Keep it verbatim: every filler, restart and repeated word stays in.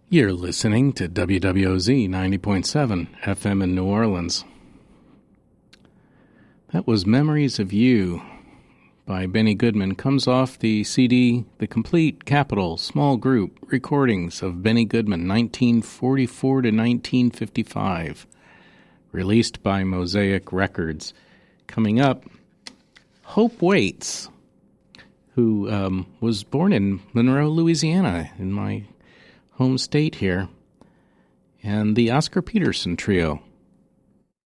You're listening to W W O Z ninety point seven F M in New Orleans. That was Memories of You by Benny Goodman. Comes off the C D, The Complete Capital Small Group Recordings of Benny Goodman, nineteen forty-four to nineteen fifty-five, released by Mosaic Records. Coming up, Hope Waits, who um, was born in Monroe, Louisiana, in my home state here, and the Oscar Peterson Trio.